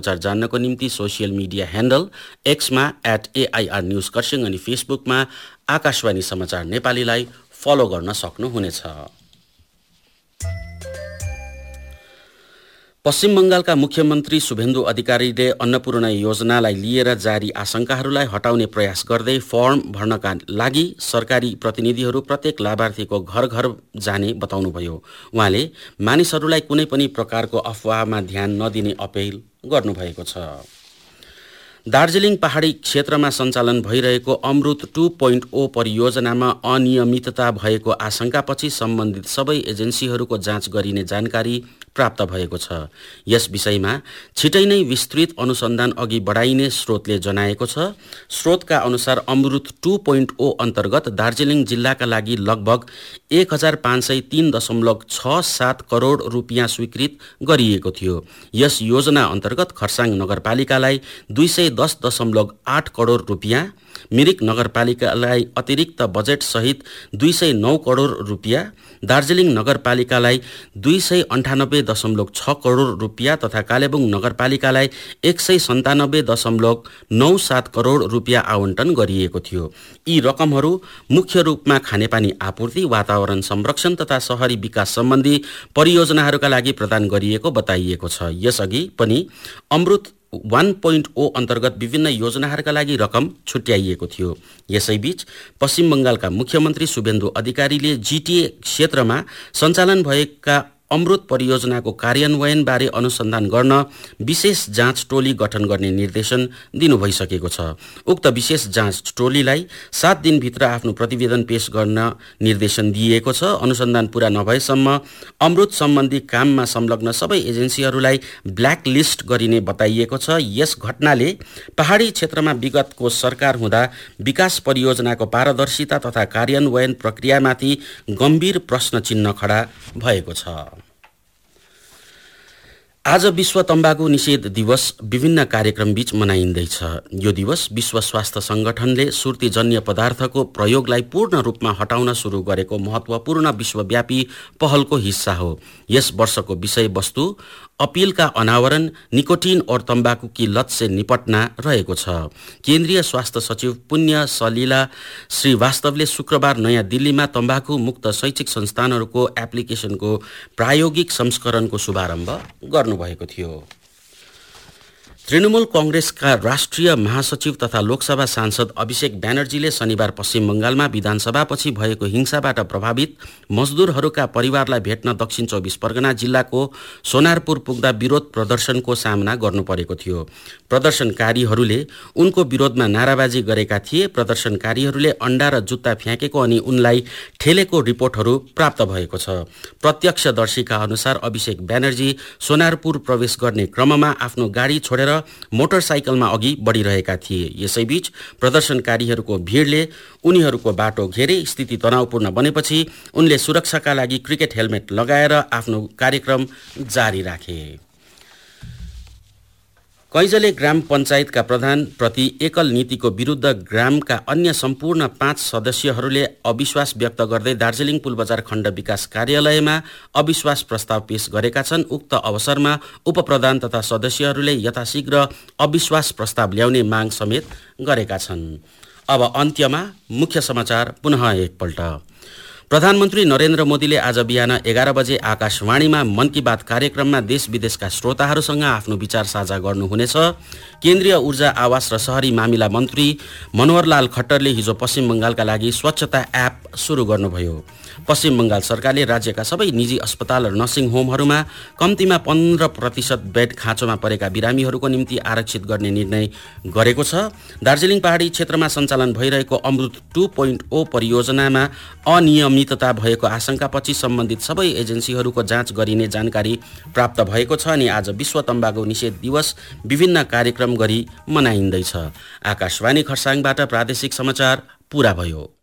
समाचार जान्नको निम्ति social media handle एक्समा @AIR news Kurseong अनि फेसबुकमा आकाशवाणी समाचार नेपालीलाई फलो गर्न सक्नुहुनेछ। पश्चिम बंगालका मुख्यमन्त्री शुभेन्दु अधिकारीले अन्नपूर्ण योजनालाई लिएर जारी आशंकाहरूलाई हटाउने प्रयास गर्दै फर्म भर्नका लागि सरकारी प्रतिनिधिहरू प्रत्येक लाभार्थीको घर घर जाने बताउनुभयो। उहाँले मानिसहरूलाई कुनै पनि प्रकारको अफवाहमा ध्यान नदिने अपील गर्नुभएको छ। दार्जिलिङ पहाडी क्षेत्रमा सञ्चालन भइरहेको अमृत 2.0 परियोजनामा अनियमितता भएको आशंकापछि सम्बन्धित सबै एजेन्सीहरूको जाँच गरिने जानकारी प्राप्त भएको छ। यस विषयमा छिटै नै विस्तृत अनुसन्धान अघि बढाइने स्रोतले जनाएको छ। स्रोतका अनुसार अमृत 2.0 अन्तर्गत दार्जिलिङ जिल्लाका लागि लगभग 1503.67 करोड रुपियाँ स्वीकृत गरिएको थियो। यस योजना अन्तर्गत खरसाङ नगरपालिकालाई 210.8 करोड रुपियाँ, मिरिक नगरपालिकालाई अतिरिक्त बजेट सहित 209 करोड रुपियाँ, दार्जिलिङ नगरपालिकालाई 298.6 करोड रुपियाँ तथा कालेबुङ नगरपालिकालाई 197.97 करोड रुपियाँ आवन्टन गरिएको थियो। यी रकमहरू मुख्य रूपमा खानेपानी आपूर्ति, वातावरण संरक्षण तथा शहरी विकास सम्बन्धी परियोजनाहरूका लागि प्रदान गरिएको बताइएको छ। यसअघि पनि अमृत 1.0 अन्तर्गत विभिन्न योजनाहरूका लागि रकम छुट्याइएको थियो। यसैबीच पश्चिम बंगालका मुख्यमन्त्री शुभेन्दु अधिकारीले जीटीए क्षेत्रमा सञ्चालन भएका अमृत परियोजनाको कार्यान्वयनबारे अनुसन्धान गर्न विशेष जाँच टोली गठन गर्ने निर्देशन दिनुभइसकेको छ। उक्त विशेष जाँच टोलीलाई 7 दिनभित्र आफ्नो प्रतिवेदन पेश गर्न निर्देशन दिइएको छ। अनुसन्धान पूरा नभएसम्म अमृत सम्बन्धी काममा संलग्न सबै एजेन्सीहरूलाई ब्ल्याक लिस्ट गरिने बताइएको छ। यस घटनाले पहाडी क्षेत्रमा विगतको सरकार हुँदा विकास परियोजनाको पारदर्शिता तथा कार्यान्वयन प्रक्रियामाथि गम्भीर प्रश्न चिन्ह खडा भएको छ। आज विश्व तम्बाकु निषेध दिवस विभिन्न कार्यक्रमबीच मनाइँदैछ। यो दिवस विश्व स्वास्थ्य संगठनले सुर्तीजन्य पदार्थको प्रयोगलाई पूर्ण रूपमा हटाउन सुरु गरेको महत्त्वपूर्ण विश्वव्यापी पहलको हिस्सा हो। यस वर्षको विषयवस्तु अपील का अनावरण निकोटीन और तंबाकू की लत से निपटना रहेको छ। केन्द्रीय स्वास्थ्य सचिव पुण्य सलिला श्रीवास्तवले शुक्रबार नयाँ दिल्लीमा तंबाकू मुक्त शैक्षिक संस्थानहरूको एप्लिकेशनको प्रायोगिक संस्करणको शुभारम्भ गर्नुभएको थियो। तृणमूल कांग्रेसका राष्ट्रिय महासचिव तथा लोकसभा सांसद अभिषेक ब्यानर्जीले शनिबार पश्चिम बंगालमा विधानसभापछि भएको हिंसाबाट प्रभावित मजदूरहरूका परिवारलाई भेट्न दक्षिण 24 परगना जिल्लाको सोनारपुर पुग्दा विरोध प्रदर्शनको सामना गर्नु परेको थियो। प्रदर्शनकारीहरूले उनको विरोधमा नाराबाजी गरेका थिए। प्रदर्शनकारीहरूले अण्डा र जुत्ता फ्याँकेको अनि उनलाई ठेलेको रिपोर्टहरू प्राप्त भएको छ। प्रत्यक्षदर्शीका अनुसार अभिषेक ब्यानर्जी सोनारपुर प्रवेश गर्ने क्रममा आफ्नो गाडी छोडेर मोटरसाइकलमा अघि बढिरहेका थिए। यसैबीच प्रदर्शनकारीहरूको भिडले उनीहरूको बाटो घेरे। स्थिति तनावपूर्ण बनेपछि उनले सुरक्षाका लागि क्रिकेट हेलमेट लगाएर आफ्नो कार्यक्रम जारी राखे। कैजले ग्राम पञ्चायतका प्रधान प्रति एकल नीतिको विरुद्ध ग्रामका अन्य सम्पूर्ण 5 सदस्यहरूले अविश्वास व्यक्त गर्दै दार्जिलिङ पुलबजार खण्ड विकास कार्यालयमा अविश्वास प्रस्ताव पेश गरेका छन्। उक्त अवसरमा उपप्रधान तथा सदस्यहरूले यथाशीघ्र अविश्वास प्रस्ताव ल्याउने माग समेत गरेका छन्। अब अन्त्यमा मुख्य समाचार पुनः एकपल्ट। प्रधानमन्त्री नरेन्द्र मोदीले आज बिहान 11 बजे आकाशवाणीमा मन की बात कार्यक्रममा देश विदेशका श्रोताहरूसँग आफ्नो विचार साझा गर्नुहुनेछ। केन्द्रीय ऊर्जा, आवास र शहरी मामिला मन्त्री मनोहरलाल खट्टरले हिजो पश्चिम बंगालका लागि स्वच्छता एप सुरु गर्नुभयो। पश्चिम बंगाल सरकारले राज्यका सबै निजी अस्पताल र नर्सिङ होमहरूमा कम्तीमा 15% बेड खाँचोमा परेका बिरामीहरूको निम्ति आरक्षित गर्ने निर्णय गरेको छ। दार्जिलिङ पहाडी क्षेत्रमा सञ्चालन भइरहेको अमृत 2.0 परियोजनामा अनियमितता भएको आशंकापछि सम्बन्धित सबै एजेन्सीहरूको जाँच गरिने जानकारी प्राप्त भएको छ अनि आज विश्व तम्बाकु निषेध दिवस विभिन्न कार्यक्रम गरी मनाइँदैछ। आकाशवाणी खरसाङबाट प्रादेशिक समाचार पूरा भयो।